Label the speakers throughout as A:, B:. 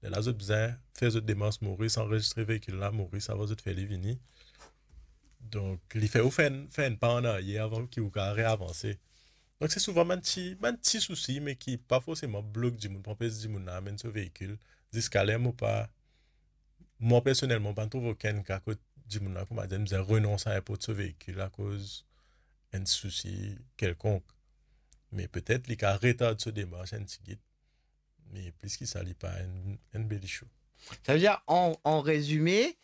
A: Là, vous besoin faire votre démarche Maurice, enregistrer véhicule là, Maurice, avant de faire les vini. Donc, il fait ou fait une pas en arrière avant qu'il vous réavancer. Donc, c'est souvent un petit souci, mais qui pas forcément bloque du monde, pour empêcher du monde à amener ce véhicule. Discalaire, moi personnellement, pas trouve aucun cas que du monde là, comme a dit, me renoncer à pour ce véhicule à cause d'un souci quelconque. Mais peut-être qu'il a retard de ce démarche, un petit guide. Mais puisqu'il ne s'allie pas, un bel show.
B: Ça veut dire, en résumé,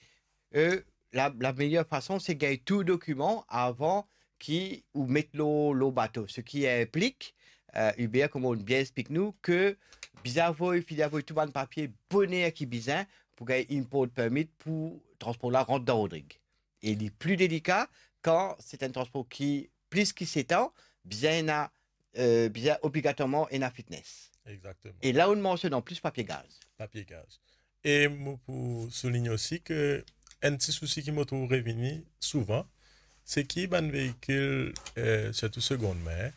B: la meilleure façon, c'est gagner tout document avant ou mettre le bateau. Ce qui implique, Hubert, comme on bien explique-nous, que bizarre, il faut avoir tout le papier bonnet qui bizarre pour gagner import permit pour transport là rentre dans Rodrigue. Et il est plus délicat quand c'est un transport qui, plus qui s'étend, bien a, bien obligatoirement une fitness.
A: Exactement.
B: Et là, on mentionne en plus papier gaz.
A: Papier gaz. Et moi, pour souligner aussi que un petit souci qui m'a trouvé revenu souvent, c'est qu'il y a un véhicule, surtout seconde main,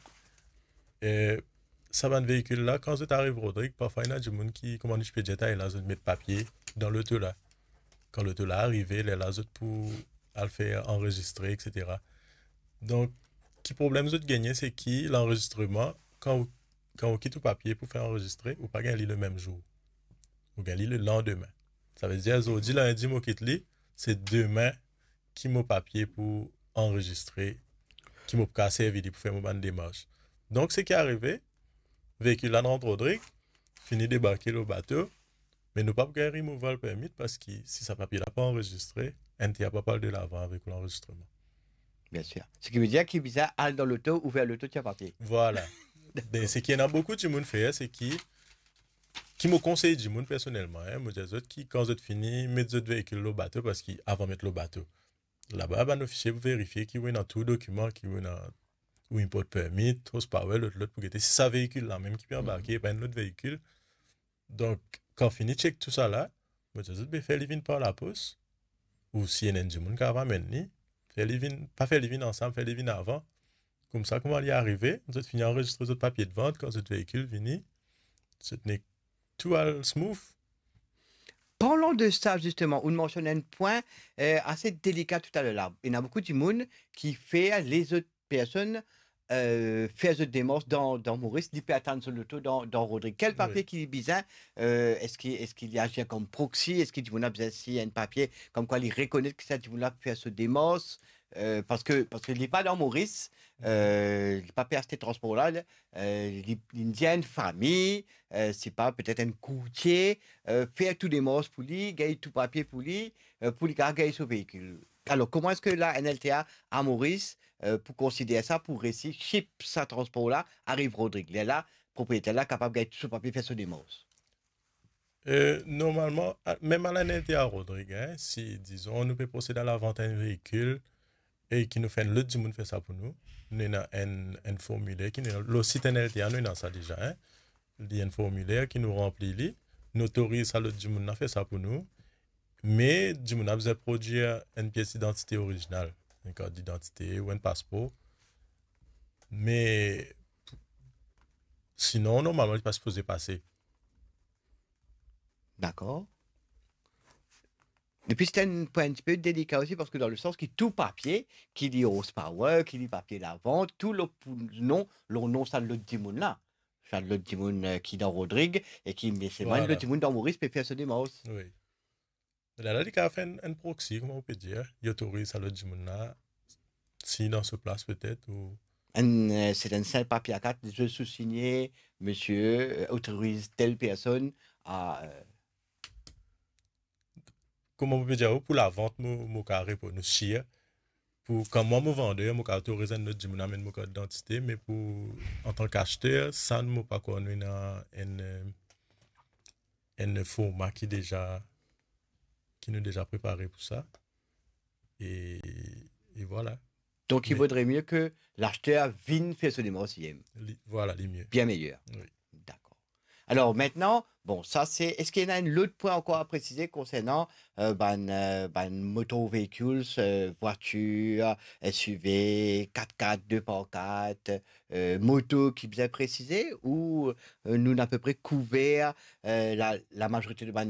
A: ça va un véhicule là, quand tu arrives Rodrigue, parfois il y a du monde qui commande je peux dire, et là, je mets papier dans l'auto là. Quand l'auto là arrive, les là, pour le faire enregistrer, etc. Donc, qui problème de gagner, c'est qui l'enregistrement, quand on quitte le papier pour faire enregistrer, ou pas gagner le même jour, ou gagner le lendemain. Ça veut dire, aujourd'hui, lundi, moi quitte c'est demain qui m'a papier pour enregistrer, qui m'a servi pour faire mon démarche. Donc, ce qui est arrivé, véhicule là rentre Rodrigue, fini débarquer le bateau, mais nous pas pouvoir remover le permis parce que si sa papier n'a pas enregistré, on ne pas parlé de l'avant avec l'enregistrement.
B: Bien sûr. Ce qui veut dire qu'il vise à aller dans l'auto, ouvrir l'auto, tu as papier.
A: Voilà. Mais ce qui y en a beaucoup de monde fait, c'est qui me conseille du monde personnellement. Hein, moi, j'ai qui, quand vous fini, mettre votre véhicule au bateau parce qu'avant de mettre le bateau. Là-bas, ben, officier pour vérifier qu'il y a dans tout document, qu'il y a dans ou import permit, trop power, l'autre pour guetter. Si ça véhicule là, même qui peut embarquer, pas un autre véhicule. Donc, quand fini, check tout ça là, moi, j'ai dit, faire les par la poste. Ou si y a du monde qui va mener, pas faire les ensemble, faire les avant. Comme ça, comment y arriver? Vous fini enregistrer votre papier de vente quand votre véhicule vini. C'est tout à smooth.
B: Parlons de ça, justement, on mentionne un point assez délicat tout à l'heure. Là. Il y a beaucoup de monde qui fait les autres personnes faire des démarches dans Maurice, il peut attendre sur l'auto dans Rodrigue. Quel papier
A: Oui.
B: qui est bizarre? Est-ce qu'il y agit comme proxy? Est-ce qu'il y a un papier comme quoi il reconnaît que ça dit faire ce démarche? Parce qu'il n'est pas dans Maurice,
A: Mhm.
B: il n'est pas payé à ce transport-là, il a une famille, c'est pas peut-être un courtier, faire tout des morses pour lui, gagner tout papier pour lui gagner son véhicule. Alors, comment est-ce que la NLTA à Maurice, pour considérer ça, pour réussir, ship ça transport-là, arrive Rodrigue. Il est là, propriétaire là, capable de gagner tout ce papier, faire son démence.
A: Normalement, même à l'année à Rodrigue, hein, si, disons, nous peut procéder à la vente d'un véhicule et qui nous fait l'autre du monde fait ça pour nous, nous avons un formulaire qui nous, le site NLTA, nous avons ça déjà, hein. Il y a un formulaire qui nous remplit, nous autorise à l'autre du monde a fait ça pour nous, mais du monde a besoin de produire une pièce d'identité originale, une carte d'identité ou un passeport. Mais sinon, normalement, il n'est pas supposé passer.
B: D'accord. Et puis, c'est un point un petit peu délicat aussi, parce que dans le sens que tout papier, qui dit horsepower, qui dit papier de la vente, tout le nom, ça le dit moun là. Ça le dit moun qui dans Rodrigue, et qui, mais c'est moi, le
A: Voilà.
B: dit moun dans Maurice, peut faire ce démence.
A: Oui. Là, il a fait un proxy, comment on peut dire. Il autorise à l'autre du monde là, si dans ce place peut-être, ou
B: C'est un simple papier à quatre, je sous-signé, monsieur, autorise telle personne à.
A: comment on peut dire, pour la vente, mon carré pour nous chier. Pour, quand moi, mon vendeur, mon autorise un autre du monde amène mon code d'identité, mais en tant qu'acheteur, ça ne m'a pas connu dans un format qui nous déjà préparé pour ça. Et, et voilà.
B: Donc, il
A: Mais,
B: vaudrait mieux que l'acheteur vienne faire ce démence.
A: voilà, les mieux.
B: Bien meilleur.
A: Oui.
B: D'accord. Alors maintenant, bon, ça c'est. Est-ce qu'il y en a un autre point encore à préciser concernant moto-véhicules, voitures, SUV, 4x4, 2x4, moto qui vous a précisé ou nous, on a à peu près couvert la majorité de